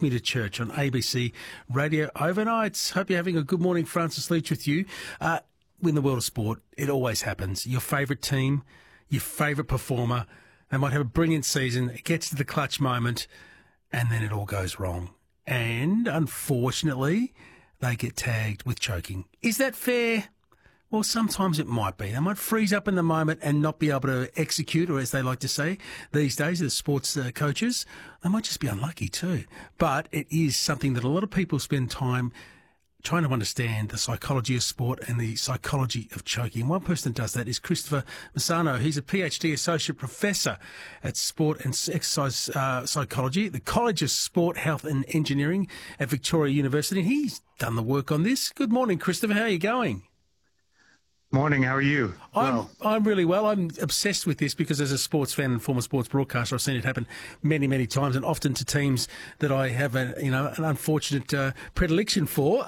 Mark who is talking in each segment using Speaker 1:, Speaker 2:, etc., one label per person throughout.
Speaker 1: Me to Church on ABC Radio Overnights. Hope you're having a good morning. Francis Leach with you. In the world of sport, it always happens. Your favourite team, your favourite performer, they might have a brilliant season. It gets to the clutch moment, and then it all goes wrong. And unfortunately, they get tagged with choking. Is that fair? Well, sometimes it might be. They might freeze up in the moment and not be able to execute, or as they like to say these days, the sports coaches, they might just be unlucky too. But it is something that a lot of people spend time trying to understand, the psychology of sport and the psychology of choking. One person that does that is Christopher Massano. He's a PhD Associate Professor at Sport and Exercise Psychology at the College of Sport, Health and Engineering at Victoria University. He's done the work on this. Good morning, Christopher. How are you going?
Speaker 2: Morning, how are you?
Speaker 1: I'm really well. I'm obsessed with this because as a sports fan and former sports broadcaster, I've seen it happen many, many times, and often to teams that I have an unfortunate predilection for.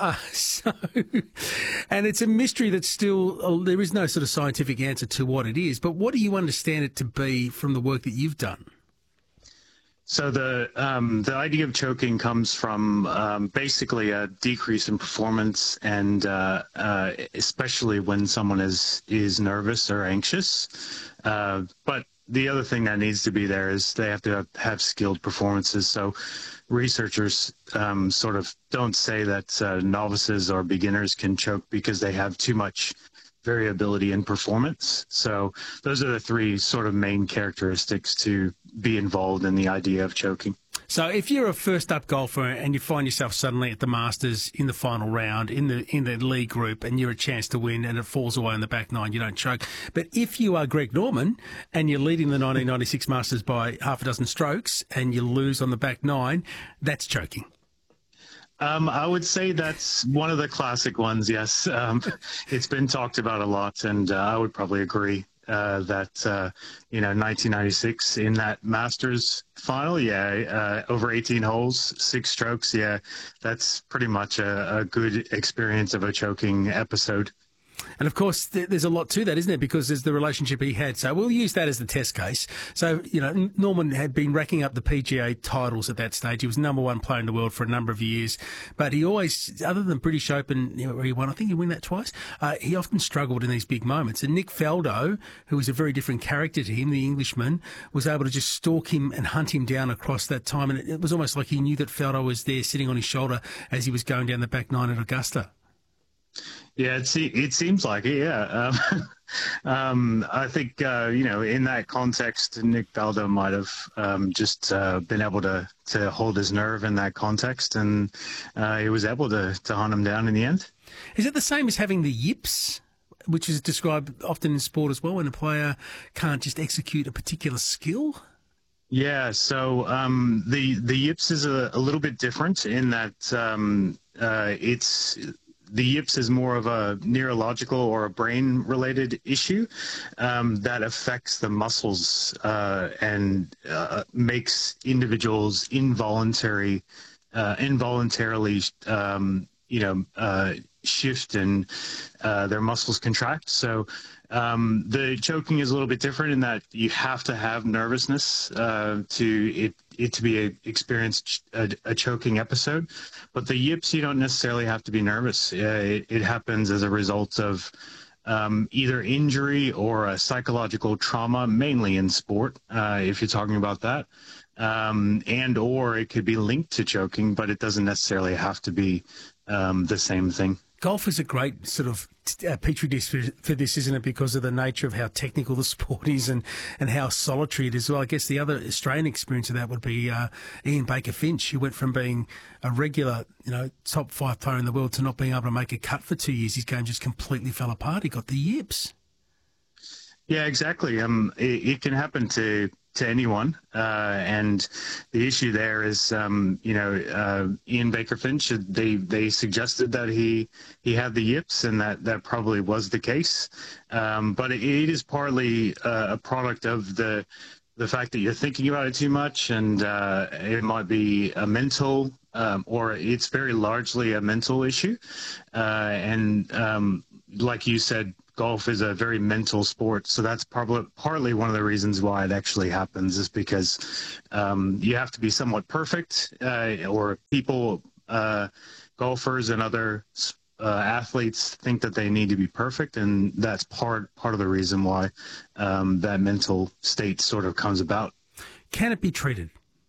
Speaker 1: And it's a mystery that still, there is no sort of scientific answer to what it is. But what do you understand it to be from the work that you've done?
Speaker 2: So the idea of choking comes from basically a decrease in performance, and especially when someone is nervous or anxious. But the other thing that needs to be there is they have to have skilled performances. So researchers sort of don't say that novices or beginners can choke because they have too much variability in performance. So those are the three sort of main characteristics to be involved in the idea of choking.
Speaker 1: So if you're a first-up golfer and you find yourself suddenly at the Masters in the final round, in the league group, and you're a chance to win and it falls away on the back nine, you don't choke. But if you are Greg Norman and you're leading the 1996 Masters by half a dozen strokes and you lose on the back nine, that's choking.
Speaker 2: I would say that's one of the classic ones, yes. It's been talked about a lot, and I would probably agree that 1996 in that Masters final, over 18 holes, 6 strokes, that's pretty much a good experience of a choking episode.
Speaker 1: And, of course, there's a lot to that, isn't there, because there's the relationship he had. So we'll use that as the test case. So, Norman had been racking up the PGA titles at that stage. He was number one player in the world for a number of years. But he always, other than British Open, where he won, I think he won that twice, he often struggled in these big moments. And Nick Faldo, who was a very different character to him, the Englishman, was able to just stalk him and hunt him down across that time. And it was almost like he knew that Faldo was there sitting on his shoulder as he was going down the back nine at Augusta.
Speaker 2: Yeah, it seems like it, yeah. I think, in that context, Nick Faldo might have just been able to hold his nerve in that context, and he was able to hunt him down in the end.
Speaker 1: Is it the same as having the yips, which is described often in sport as well, when a player can't just execute a particular skill?
Speaker 2: Yeah, so the yips is a little bit different in that the yips is more of a neurological or a brain-related issue that affects the muscles and makes individuals involuntarily shift and their muscles contract. So the choking is a little bit different in that you have to have nervousness to experience a choking episode. But the yips, you don't necessarily have to be nervous. It happens as a result of either injury or a psychological trauma, mainly in sport, if you're talking about that. And or it could be linked to choking, but it doesn't necessarily have to be the same thing.
Speaker 1: Golf is a great sort of petri dish for this, isn't it? Because of the nature of how technical the sport is and how solitary it is. Well, I guess the other Australian experience of that would be Ian Baker Finch, who went from being a regular, top 5 player in the world to not being able to make a cut for 2 years. His game just completely fell apart. He got the yips.
Speaker 2: Yeah, exactly. It can happen to anyone, and the issue there is, Ian Baker Finch. They suggested that he had the yips, and that probably was the case. But it is partly a product of the fact that you're thinking about it too much, and it might be a mental, or it's very largely a mental issue, and like you said, golf is a very mental sport. So that's probably partly one of the reasons why it actually happens, is because you have to be somewhat perfect, or people, golfers and other athletes think that they need to be perfect. And that's part of the reason why that mental state sort of comes about.
Speaker 1: Can it be treated?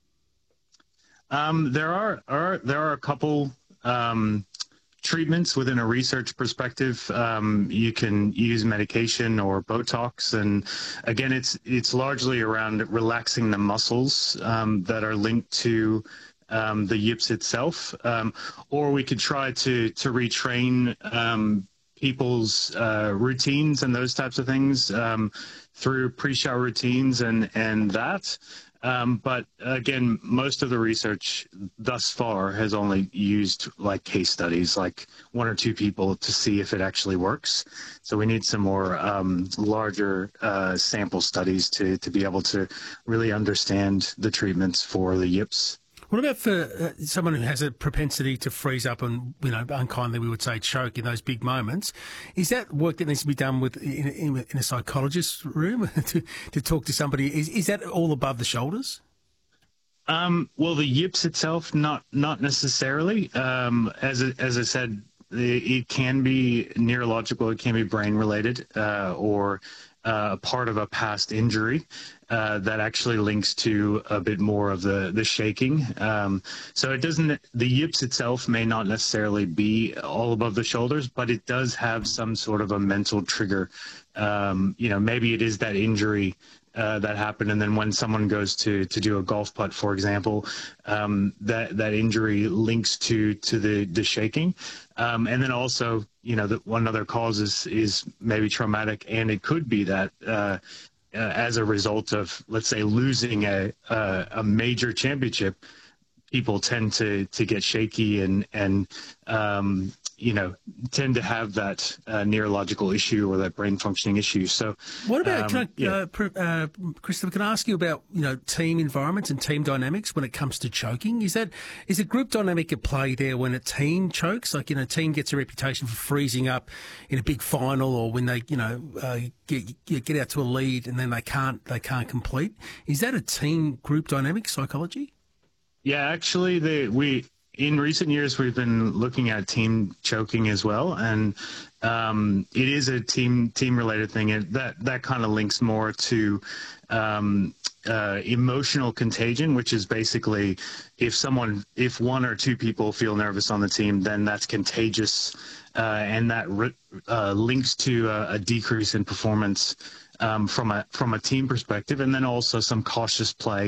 Speaker 2: There are a couple treatments within a research perspective. You can use medication or Botox, and again, it's largely around relaxing the muscles that are linked to the yips itself, or we could try to retrain people's routines and those types of things through pre-shower routines and that. But again, most of the research thus far has only used like case studies, like 1 or 2 people, to see if it actually works. So we need some more larger sample studies to be able to really understand the treatments for the yips.
Speaker 1: What about for someone who has a propensity to freeze up and, unkindly we would say choke in those big moments? Is that work that needs to be done in a psychologist's room to talk to somebody? Is that all above the shoulders?
Speaker 2: Well, the yips itself, not necessarily. As I said, it can be neurological, it can be brain related, or part of a past injury that actually links to a bit more of the shaking. So it doesn't, the yips itself may not necessarily be all above the shoulders, but it does have some sort of a mental trigger. Maybe it is that injury that happened, and then when someone goes to do a golf putt, for example, that injury links to the shaking, and then also one other cause is maybe traumatic, and it could be that as a result of, let's say, losing a major championship, people tend to get shaky and tend to have that neurological issue or that brain functioning issue. So,
Speaker 1: what about, Christopher? Can I ask you about team environments and team dynamics when it comes to choking? Is a group dynamic at play there when a team chokes? Like a team gets a reputation for freezing up in a big final, or when they get out to a lead and then they can't complete. Is that a team group dynamic psychology?
Speaker 2: Yeah, actually, in recent years, we've been looking at team choking as well, and it is a team-related thing. That kind of links more to emotional contagion, which is basically if 1 or 2 people feel nervous on the team, then that's contagious, and that links to a decrease in performance from a team perspective, and then also some cautious play,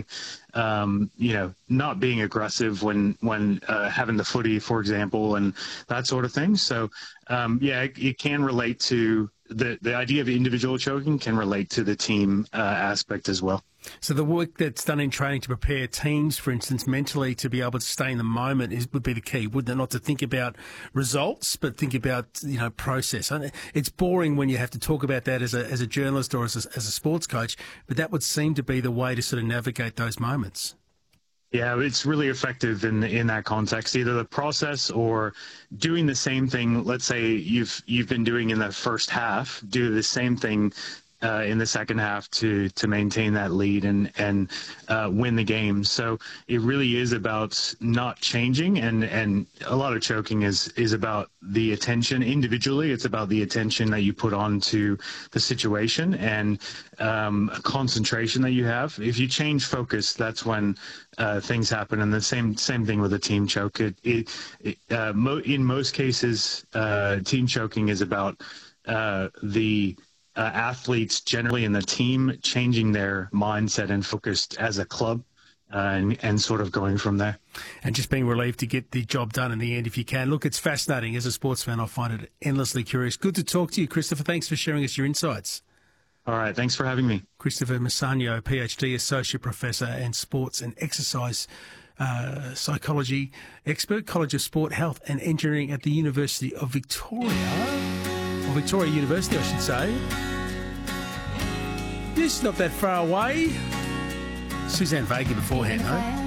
Speaker 2: not being aggressive when having the footy, for example, and that sort of thing. So, it can relate to the idea of individual choking can relate to the team aspect as well.
Speaker 1: So the work that's done in training to prepare teams, for instance, mentally to be able to stay in the moment would be the key, wouldn't it? Not to think about results, but think about process. It's boring when you have to talk about that as a journalist or as a sports coach, but that would seem to be the way to sort of navigate those moments.
Speaker 2: Yeah, it's really effective in that context, either the process or doing the same thing. Let's say you've been doing in the first half, do the same thing in the second half to maintain that lead and win the game. So it really is about not changing, and a lot of choking is about the attention individually. It's about the attention that you put onto the situation and concentration that you have. If you change focus, that's when things happen. And the same thing with a team choke. In most cases, team choking is about the athletes generally in the team changing their mindset and focused as a club, and sort of going from there.
Speaker 1: And just being relieved to get the job done in the end if you can. Look, it's fascinating. As a sports fan, I find it endlessly curious. Good to talk to you, Christopher. Thanks for sharing us your insights.
Speaker 2: All right. Thanks for having me.
Speaker 1: Christopher Messagno, PhD, Associate Professor and Sports and Exercise Psychology Expert, College of Sport, Health and Engineering at the University of Victoria. Or Victoria University, I should say. This is not that far away. Suzanne Vega beforehand, though.